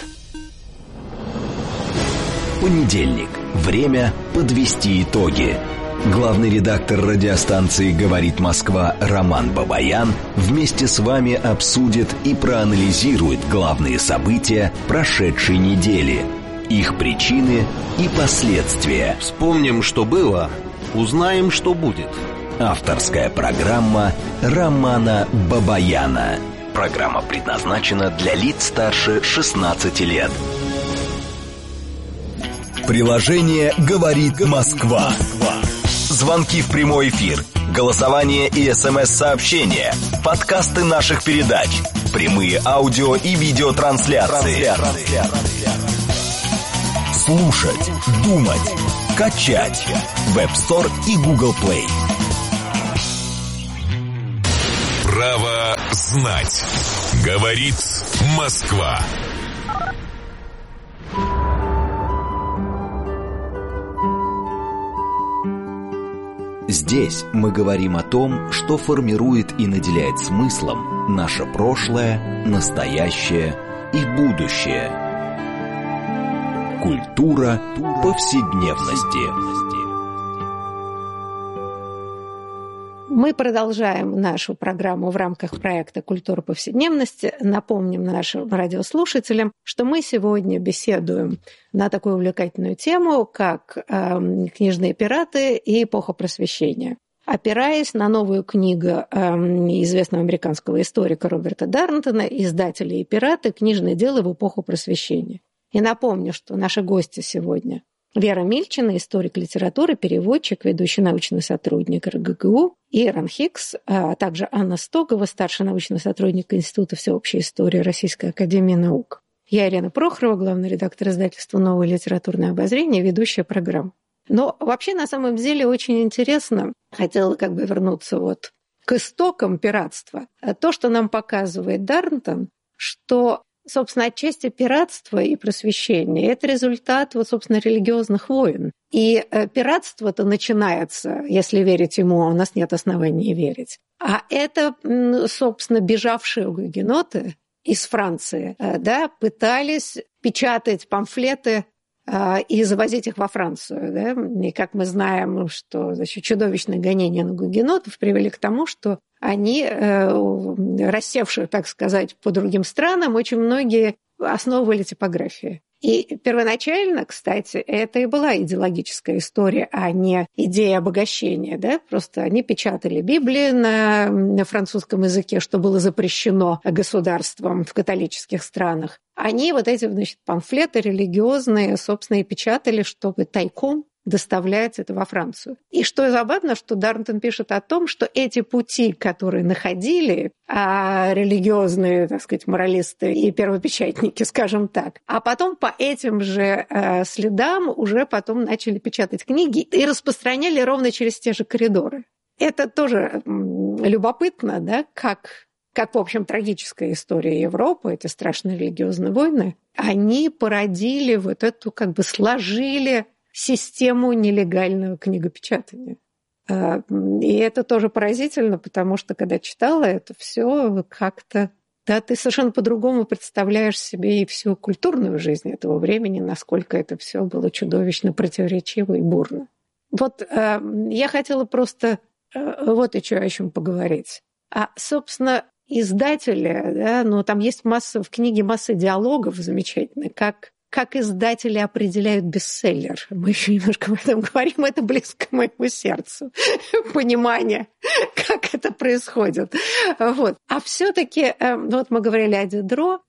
Понедельник. Время подвести итоги. Главный редактор радиостанции «Говорит Москва» Роман Бабаян вместе с вами обсудит и проанализирует главные события прошедшей недели, их причины и последствия. Вспомним, что было, узнаем, что будет. Авторская программа Романа Бабаяна. Программа предназначена для лиц старше шестнадцати лет. Приложение «Говорит Москва». Звонки в прямой эфир, голосование и смс-сообщения, подкасты наших передач, прямые аудио и видеотрансляции. Слушать, думать, качать. Web Store и Google Play. Право знать. Говорит Москва. Здесь мы говорим о том, что формирует и наделяет смыслом наше прошлое, настоящее и будущее. Культура повседневности. Мы продолжаем нашу программу в рамках проекта «Культура повседневности». Напомним нашим радиослушателям, что мы сегодня беседуем на такую увлекательную тему, как э, книжные пираты и эпоха Просвещения. Опираясь на новую книгу э, известного американского историка Роберта Дарнтона «Издатели и пираты. Книжное дело в эпоху Просвещения». И напомню, что наши гости сегодня Вера Мильчина, историк литературы, переводчик, ведущий научный сотрудник РГГУ, и Иран Хикс, а также Анна Стогова, старший научный сотрудник Института всеобщей истории Российской академии наук. Я Ирина Прохорова, главный редактор издательства «Новое литературное обозрение», ведущая программы. Но вообще, на самом деле, очень интересно, хотела как бы вернуться вот к истокам пиратства. То, что нам показывает Дарнтон, что, собственно, отчасти пиратство и просвещение – это результат, вот, собственно, религиозных войн. И пиратство-то начинается, если верить ему, а у нас нет оснований верить. А это, собственно, бежавшие гугеноты из Франции, да, пытались печатать памфлеты и завозить их во Францию. Да? И как мы знаем, что значит, чудовищные гонения на гугенотов привели к тому, что они, рассевшие, так сказать, по другим странам, очень многие основывали типографии. И первоначально, кстати, это и была идеологическая история, а не идея обогащения. Да? Просто они печатали Библии на, на французском языке, что было запрещено государством в католических странах. Они вот эти, значит, памфлеты религиозные, собственно, и печатали, чтобы тайком доставлять это во Францию. И что забавно, что Дарнтон пишет о том, что эти пути, которые находили а религиозные, так сказать, моралисты и первопечатники, скажем так, а потом по этим же а, следам уже потом начали печатать книги и распространяли ровно через те же коридоры. Это тоже любопытно, да, как, как, в общем, трагическая история Европы, эти страшные религиозные войны, они породили вот эту, как бы сложили систему нелегального книгопечатания. И это тоже поразительно, потому что, когда читала это все, как-то да, ты совершенно по-другому представляешь себе и всю культурную жизнь этого времени, насколько это все было чудовищно противоречиво и бурно. Вот я хотела просто вот и что о чем поговорить. А, собственно, издатели, да, ну, там есть масса, в книге масса диалогов замечательных, как как издатели определяют бестселлер. Мы еще немножко об этом говорим, это близко к моему сердцу. Понимание, как это происходит. Вот. А все-таки, вот мы говорили о Дидро,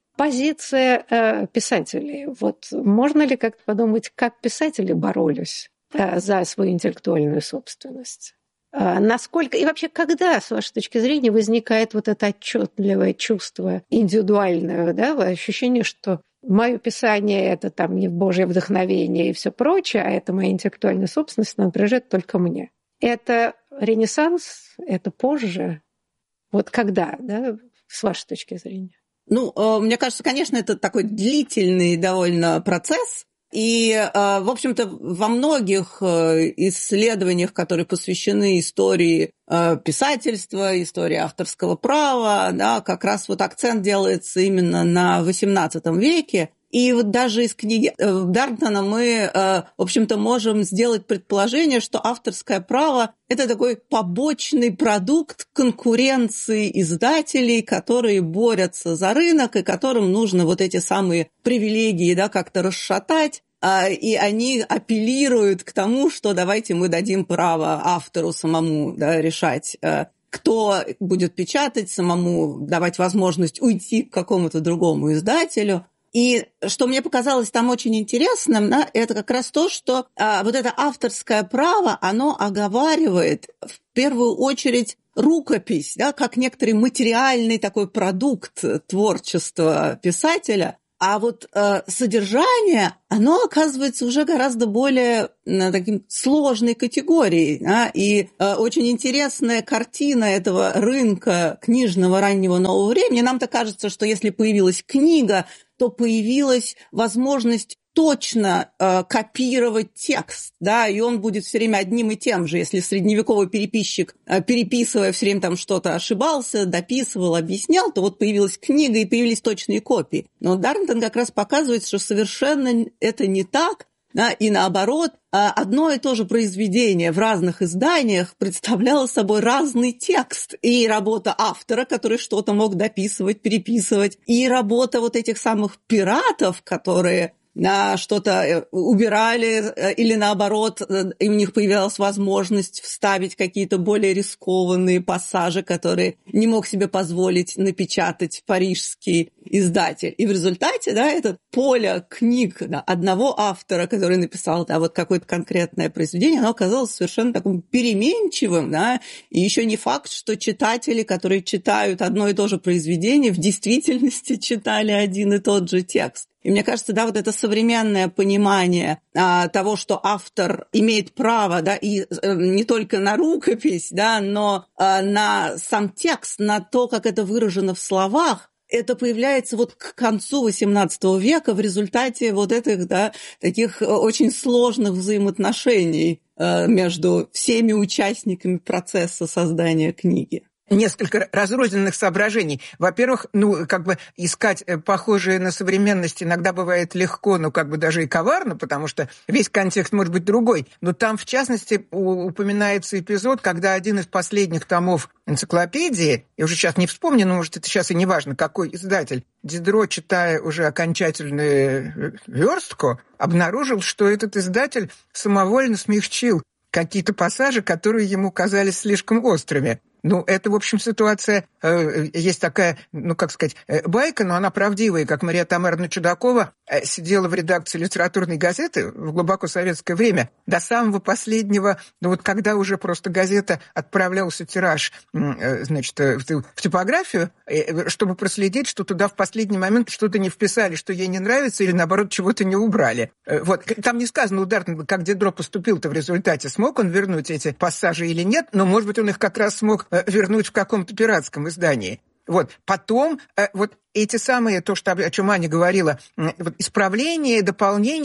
позиция писателей. Вот можно ли как-то подумать, как писатели боролись за свою интеллектуальную собственность? Насколько и вообще, когда, с вашей точки зрения, возникает вот это отчетливое чувство индивидуальное, да, ощущение, что мое писание – это там не Божье вдохновение и все прочее, а это моя интеллектуальная собственность, она принадлежит только мне. Это Ренессанс, это позже. Вот когда, да, с вашей точки зрения? Ну, мне кажется, конечно, это такой длительный довольно процесс. И, в общем-то, во многих исследованиях, которые посвящены истории писательства, истории авторского права, да, как раз вот акцент делается именно на восемнадцатом веке. И вот даже из книги Дарнтона мы, в общем-то, можем сделать предположение, что авторское право – это такой побочный продукт конкуренции издателей, которые борются за рынок и которым нужно вот эти самые привилегии, да, как-то расшатать. И они апеллируют к тому, что давайте мы дадим право автору самому, да, решать, кто будет печатать, самому давать возможность уйти к какому-то другому издателю. И что мне показалось там очень интересным, да, это как раз то, что а, вот это авторское право, оно оговаривает в первую очередь рукопись, да, как некоторый материальный такой продукт творчества писателя. А вот э, содержание, оно оказывается уже гораздо более э, таким сложной категорией. Да? И э, очень интересная картина этого рынка книжного раннего нового времени. Нам-то кажется, что если появилась книга, то появилась возможность точно э, копировать текст, да, и он будет все время одним и тем же. Если средневековый переписчик, э, переписывая, все время там что-то ошибался, дописывал, объяснял, то вот появилась книга и появились точные копии. Но Дарнтон как раз показывает, что совершенно это не так, да, и наоборот, одно и то же произведение в разных изданиях представляло собой разный текст. И работа автора, который что-то мог дописывать, переписывать, и работа вот этих самых пиратов, которые на что-то убирали, или наоборот, и у них появилась возможность вставить какие-то более рискованные пассажи, которые не мог себе позволить напечатать парижский издатель. И в результате, да, это поле книг, да, одного автора, который написал, да, вот какое-то конкретное произведение, оно оказалось совершенно таким переменчивым, да, и еще не факт, что читатели, которые читают одно и то же произведение, в действительности читали один и тот же текст. И мне кажется, да, вот это современное понимание а, того, что автор имеет право, да, и а, не только на рукопись, да, но а, на сам текст, на то, как это выражено в словах, это появляется вот к концу восемнадцатого века в результате вот этих, да, таких очень сложных взаимоотношений а, между всеми участниками процесса создания книги. Несколько разрозненных соображений. Во-первых, ну, как бы искать похожие на современность иногда бывает легко, но как бы даже и коварно, потому что весь контекст может быть другой. Но там, в частности, упоминается эпизод, когда один из последних томов энциклопедии, я уже сейчас не вспомню, но, может, это сейчас и не важно, какой издатель, Дидро, читая уже окончательную верстку, обнаружил, что этот издатель самовольно смягчил какие-то пассажи, которые ему казались слишком острыми. Ну, это, в общем, ситуация, э, есть такая, ну, как сказать, э, байка, но она правдивая, как Мария Тамаровна Чудакова э, сидела в редакции литературной газеты в глубоко советское время, до самого последнего, ну, вот когда уже просто газета отправлялся тираж, э, значит, в, в типографию, э, чтобы проследить, что туда в последний момент что-то не вписали, что ей не нравится, или, наоборот, чего-то не убрали. Э, вот, там не сказано ударно, как Дидро поступил-то в результате, смог он вернуть эти пассажи или нет, но, может быть, он их как раз смог вернуть в каком-то пиратском издании. Вот. Потом вот эти самые, то, что, о чем Аня говорила, вот, исправления, дополнения,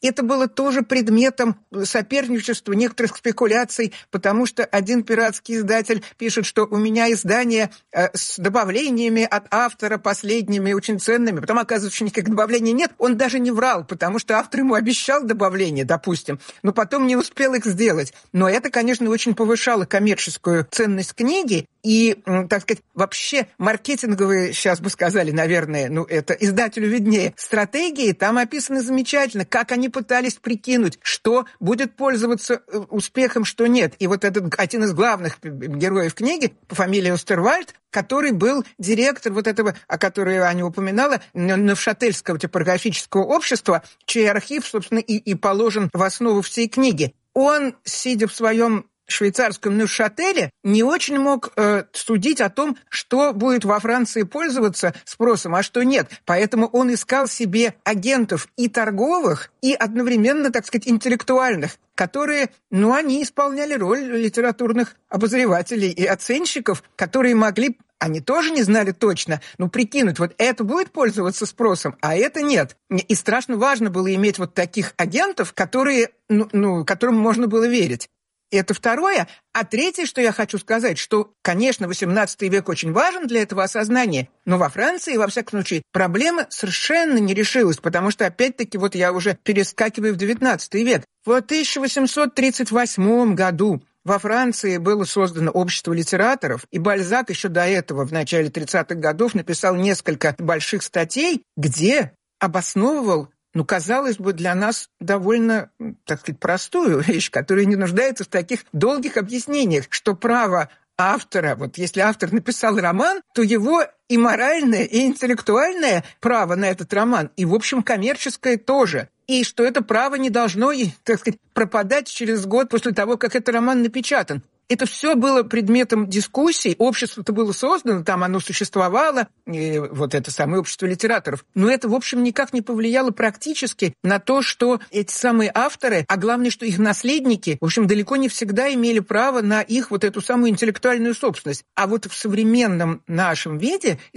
это было тоже предметом соперничества, некоторых спекуляций, потому что один пиратский издатель пишет, что у меня издание э, с добавлениями от автора последними, очень ценными. Потом оказывается, что никаких добавлений нет. Он даже не врал, потому что автор ему обещал добавления, допустим, но потом не успел их сделать. Но это, конечно, очень повышало коммерческую ценность книги. И, так сказать, вообще маркетинговые, сейчас бы сказали, наверное, ну это издателю виднее, стратегии там описаны замечательно, как они пытались прикинуть, что будет пользоваться успехом, что нет. И вот этот один из главных героев книги по фамилии Остервальд, который был директор вот этого, о которой Аня упоминала, Невшательского типографического общества, чей архив, собственно, и, и положен в основу всей книги. Он, сидя в своем швейцарском Нюшателе, не очень мог э, судить о том, что будет во Франции пользоваться спросом, а что нет. Поэтому он искал себе агентов и торговых, и одновременно, так сказать, интеллектуальных, которые, ну, они исполняли роль литературных обозревателей и оценщиков, которые могли, они тоже не знали точно, ну, прикинуть, вот это будет пользоваться спросом, а это нет. И страшно важно было иметь вот таких агентов, которые, ну, ну которым можно было верить. Это второе. А третье, что я хочу сказать, что, конечно, восемнадцатый век очень важен для этого осознания, но во Франции, во всяком случае, проблема совершенно не решилась, потому что, опять-таки, вот я уже перескакиваю в девятнадцатый век. В тысяча восемьсот тридцать восьмом году во Франции было создано общество литераторов, и Бальзак еще до этого, в начале тридцатых годов, написал несколько больших статей, где обосновывал, ну, казалось бы, для нас довольно, так сказать, простую вещь, которая не нуждается в таких долгих объяснениях, что право автора, вот если автор написал роман, то его и моральное, и интеллектуальное право на этот роман, и, в общем, коммерческое тоже. И что это право не должно, так сказать, пропадать через год после того, как этот роман напечатан. Это все было предметом дискуссий, общество-то было создано, там оно существовало, и вот это самое общество литераторов. Но это, в общем, никак не повлияло практически на то, что эти самые авторы, а главное, что их наследники, в общем, далеко не всегда имели право на их вот эту самую интеллектуальную собственность. А вот в современном нашем виде